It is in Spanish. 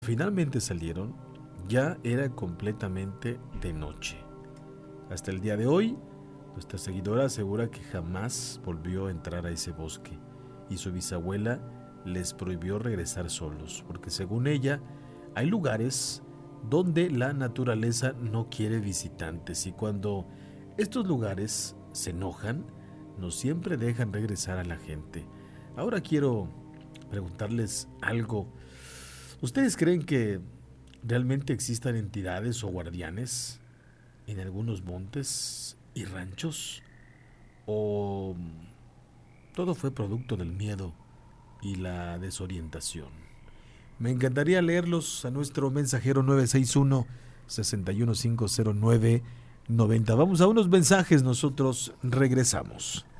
Finalmente salieron, ya era completamente de noche. Hasta el día de hoy, nuestra seguidora asegura que jamás volvió a entrar a ese bosque y su bisabuela les prohibió regresar solos, porque según ella, hay lugares donde la naturaleza no quiere visitantes y cuando estos lugares se enojan, no siempre dejan regresar a la gente. Ahora quiero preguntarles algo. ¿Ustedes creen que realmente existan entidades o guardianes en algunos montes y ranchos? ¿O todo fue producto del miedo y la desorientación? Me encantaría leerlos a nuestro mensajero 961-6150990. Vamos a unos mensajes, nosotros regresamos.